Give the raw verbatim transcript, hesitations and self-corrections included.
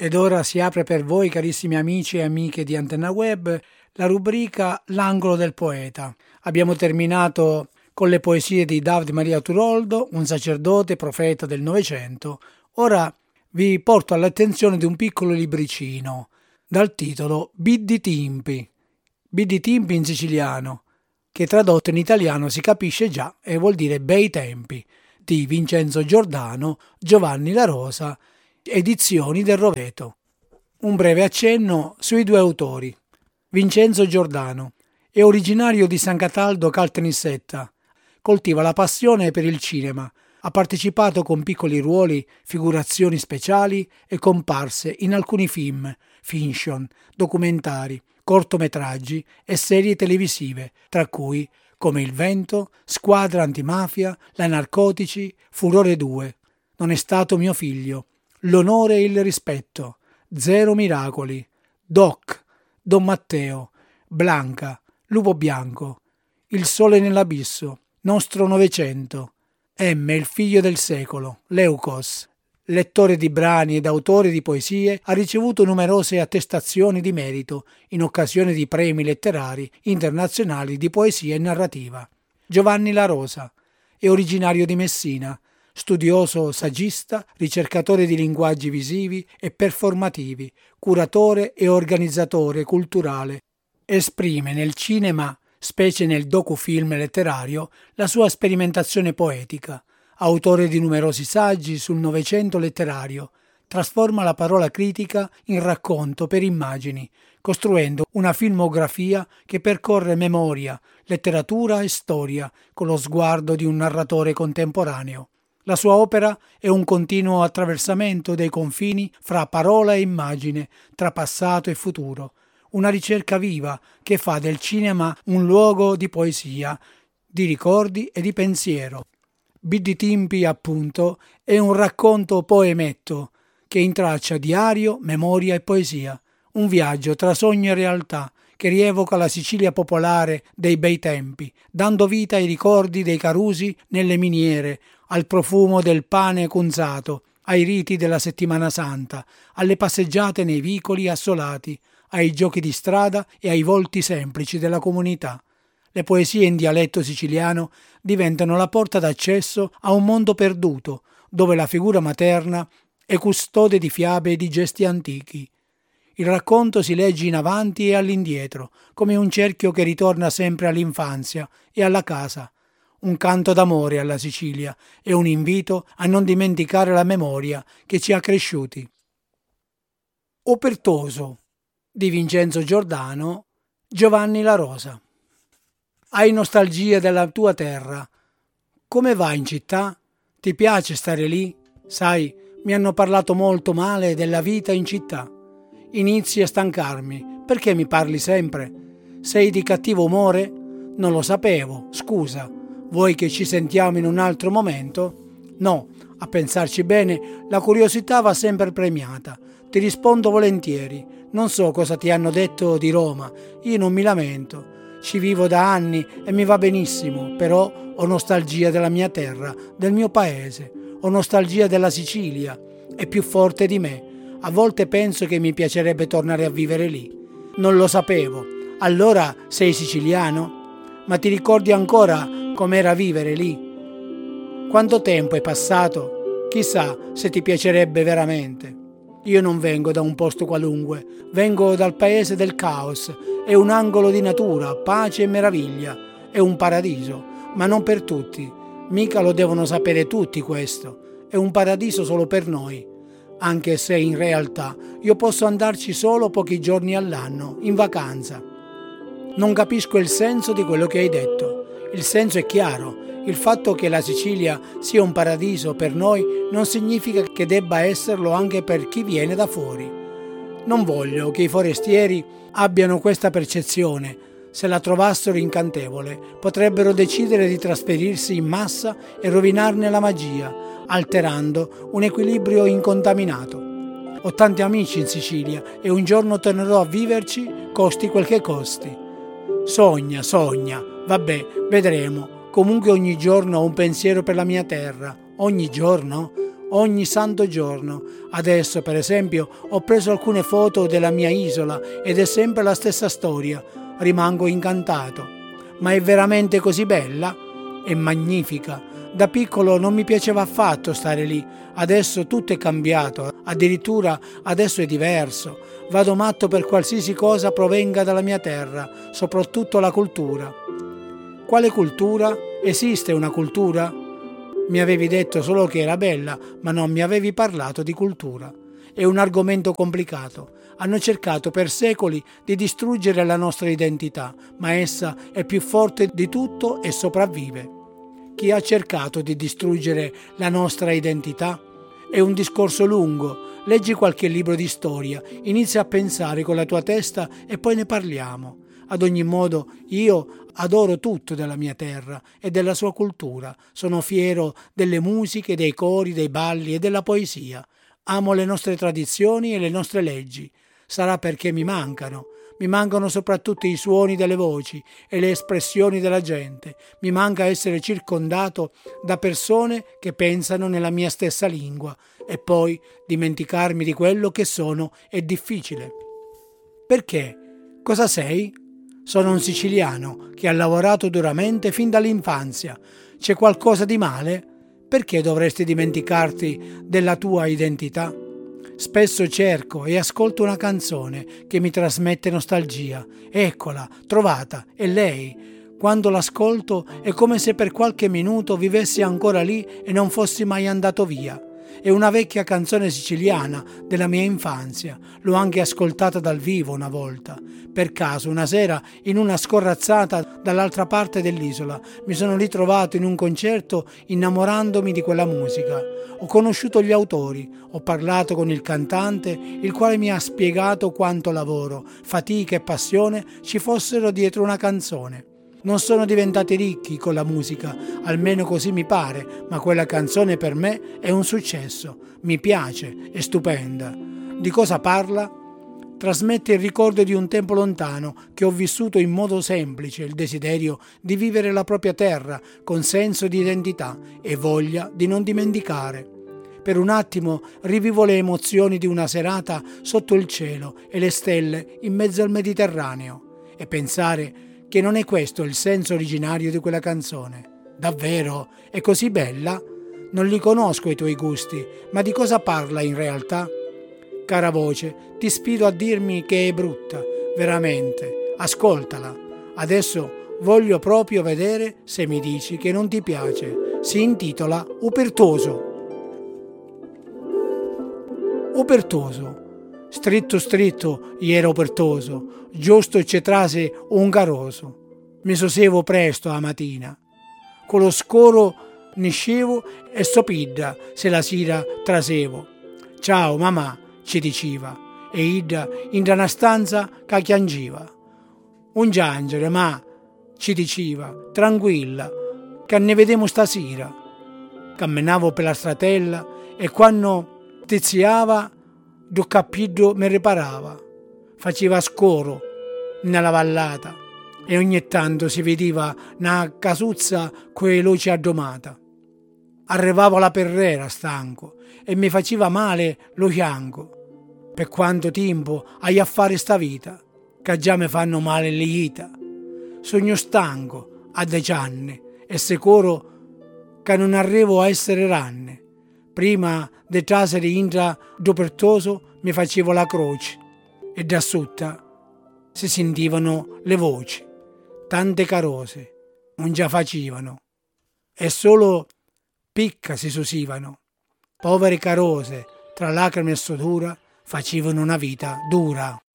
Ed ora si apre per voi, carissimi amici e amiche di Antenna Web, la rubrica L'angolo del poeta. Abbiamo terminato con le poesie di Davide Maria Turoldo, un sacerdote profeta del Novecento. Ora vi porto all'attenzione di un piccolo libricino dal titolo Biddi Timpi. Biddi Timpi in siciliano, che tradotto in italiano si capisce già e vuol dire bei tempi, di Vincenzo Giordano, Giovanni La Rosa, Edizioni del Roveto. Un breve accenno sui due autori. Vincenzo Giordano è originario di San Cataldo Caltanissetta, coltiva la passione per il cinema, ha partecipato con piccoli ruoli, figurazioni speciali e comparse in alcuni film, fiction, documentari, cortometraggi e serie televisive, tra cui Come il vento, Squadra antimafia, La narcotici, Furore due, Non è stato mio figlio, L'onore e il rispetto, Zero miracoli, Doc, Don Matteo, Blanca, Lupo bianco, Il sole nell'abisso, Nostro Novecento, M, il figlio del secolo, Leucos. Lettore di brani ed autore di poesie, ha ricevuto numerose attestazioni di merito in occasione di premi letterari internazionali di poesia e narrativa. Giovanni La Rosa è originario di Messina, studioso saggista, ricercatore di linguaggi visivi e performativi, curatore e organizzatore culturale. Esprime nel cinema, specie nel docufilm letterario, la sua sperimentazione poetica. Autore di numerosi saggi sul Novecento letterario, trasforma la parola critica in racconto per immagini, costruendo una filmografia che percorre memoria, letteratura e storia con lo sguardo di un narratore contemporaneo. La sua opera è un continuo attraversamento dei confini fra parola e immagine, tra passato e futuro, una ricerca viva che fa del cinema un luogo di poesia, di ricordi e di pensiero. Biddi Timpi, appunto, è un racconto poemetto che intraccia diario, memoria e poesia, un viaggio tra sogno e realtà che rievoca la Sicilia popolare dei bei tempi, dando vita ai ricordi dei carusi nelle miniere, al profumo del pane cunzato, ai riti della Settimana Santa, alle passeggiate nei vicoli assolati, ai giochi di strada e ai volti semplici della comunità. Le poesie in dialetto siciliano diventano la porta d'accesso a un mondo perduto, dove la figura materna è custode di fiabe e di gesti antichi. Il racconto si legge in avanti e all'indietro, come un cerchio che ritorna sempre all'infanzia e alla casa. Un canto d'amore alla Sicilia e un invito a non dimenticare la memoria che ci ha cresciuti. Opertoso di Vincenzo Giordano, Giovanni La Rosa. Hai nostalgia della tua terra? Come va in città? Ti piace stare lì? Sai, mi hanno parlato molto male della vita in città. Inizi a stancarmi. Perché mi parli sempre? Sei di cattivo umore? Non lo sapevo, scusa. Vuoi che ci sentiamo in un altro momento? No, a pensarci bene, la curiosità va sempre premiata. Ti rispondo volentieri. Non so cosa ti hanno detto di Roma. Io non mi lamento. Ci vivo da anni e mi va benissimo, però ho nostalgia della mia terra, del mio paese. Ho nostalgia della Sicilia. È più forte di me. A volte penso che mi piacerebbe tornare a vivere lì. Non lo sapevo. Allora sei siciliano? Ma ti ricordi ancora com'era vivere lì? Quanto tempo è passato? Chissà se ti piacerebbe veramente. Io non vengo da un posto qualunque, vengo dal paese del caos. È un angolo di natura, pace e meraviglia. È un paradiso, ma non per tutti. Mica lo devono sapere tutti questo. È un paradiso solo per noi. Anche se in realtà io posso andarci solo pochi giorni all'anno, in vacanza. Non capisco il senso di quello che hai detto. Il senso è chiaro. Il fatto che la Sicilia sia un paradiso per noi non significa che debba esserlo anche per chi viene da fuori. Non voglio che i forestieri abbiano questa percezione. Se la trovassero incantevole, potrebbero decidere di trasferirsi in massa e rovinarne la magia, alterando un equilibrio incontaminato. Ho tanti amici in Sicilia e un giorno tornerò a viverci, costi quel che costi. Sogna, sogna, vabbè, vedremo. Comunque ogni giorno ho un pensiero per la mia terra. Ogni giorno? ogni santo giorno. Adesso, per esempio, ho preso alcune foto della mia isola ed è sempre la stessa storia. Rimango incantato. Ma è veramente così bella? È magnifica. Da piccolo non mi piaceva affatto stare lì. Adesso tutto è cambiato. Addirittura adesso è diverso. Vado matto per qualsiasi cosa provenga dalla mia terra, soprattutto la cultura. Quale cultura? Esiste una cultura? Mi avevi detto solo che era bella, ma non mi avevi parlato di cultura. È un argomento complicato. Hanno cercato per secoli di distruggere la nostra identità, ma essa è più forte di tutto e sopravvive. Chi ha cercato di distruggere la nostra identità? È un discorso lungo. Leggi qualche libro di storia, inizia a pensare con la tua testa e poi ne parliamo. Ad ogni modo, io adoro tutto della mia terra e della sua cultura. Sono fiero delle musiche, dei cori, dei balli e della poesia. Amo le nostre tradizioni e le nostre leggi. Sarà perché mi mancano. Mi mancano soprattutto i suoni delle voci e le espressioni della gente. Mi manca essere circondato da persone che pensano nella mia stessa lingua e poi dimenticarmi di quello che sono è difficile. Perché? Cosa sei? Sono un siciliano che ha lavorato duramente fin dall'infanzia. C'è qualcosa di male? Perché dovresti dimenticarti della tua identità? Spesso cerco e ascolto una canzone che mi trasmette nostalgia. Eccola, trovata, è lei. Quando l'ascolto è come se per qualche minuto vivessi ancora lì e non fossi mai andato via. È una vecchia canzone siciliana della mia infanzia. L'ho anche ascoltata dal vivo una volta. Per caso, una sera, in una scorrazzata dall'altra parte dell'isola, mi sono ritrovato in un concerto innamorandomi di quella musica. Ho conosciuto gli autori, ho parlato con il cantante, il quale mi ha spiegato quanto lavoro, fatica e passione ci fossero dietro una canzone. Non sono diventati ricchi con la musica, almeno così mi pare, ma quella canzone per me è un successo. Mi piace, è stupenda. Di cosa parla? Trasmette il ricordo di un tempo lontano che ho vissuto in modo semplice, il desiderio di vivere la propria terra con senso di identità e voglia di non dimenticare. Per un attimo rivivo le emozioni di una serata sotto il cielo e le stelle in mezzo al Mediterraneo e pensare che non è questo il senso originario di quella canzone. Davvero? È così bella? Non li conosco i tuoi gusti, ma di cosa parla in realtà? Cara voce, ti sfido a dirmi che è brutta, veramente. Ascoltala. Adesso voglio proprio vedere se mi dici che non ti piace. Si intitola Upertoso. Upertoso. Stritto stritto iero upertoso, giusto ci trase ungaroso. Mi sosevo presto a mattina. Con lo scoro niscevo e sopidda se la sera trasevo. Ciao mamma, ci diceva, e idda in una stanza che chiangiva. Un giangere, ma, ci diceva, tranquilla, che ne vedemo stasera. Camminavo per la stratella e quando tiziava do capito mi riparava, faceva scoro nella vallata e ogni tanto si vedeva una casuzza coi luci addomata. Arrivavo alla perrera stanco e mi faceva male lo fianco. Per quanto tempo hai a fare sta vita, che già mi fanno male le dita. Sogno stanco a dieci anni e sicuro che non arrivo a essere ranne. Prima di trasere intra dopertoso mi facevo la croce e da sotto si sentivano le voci, tante carose, non già facevano e solo picca si susivano. Povere carose, tra lacrime e sudura, facevano una vita dura.